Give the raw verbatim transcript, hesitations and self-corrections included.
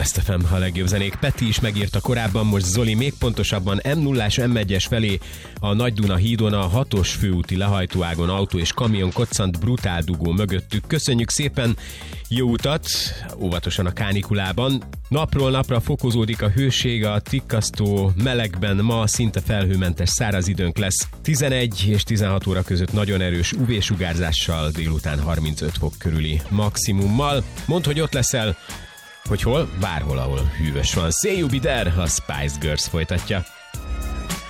Best ef em, a legjobb zenék. Peti is megírta korábban, most Zoli még pontosabban em nullás em egyes felé a Nagy Duna hídon a hatos főúti lehajtóágon autó és kamion koccant, brutál dugó mögöttük. Köszönjük szépen, jó utat, óvatosan a kánikulában. Napról napra fokozódik a hőség, a tikkasztó melegben ma szinte felhőmentes száraz időnk lesz. tizenegy és tizenhat óra között nagyon erős ú vé-sugárzással, délután harmincöt fok körüli maximummal. Mondd, hogy ott leszel, hogy hol? Bárhol, ahol hűvös van. Say you be there, a Spice Girls folytatja.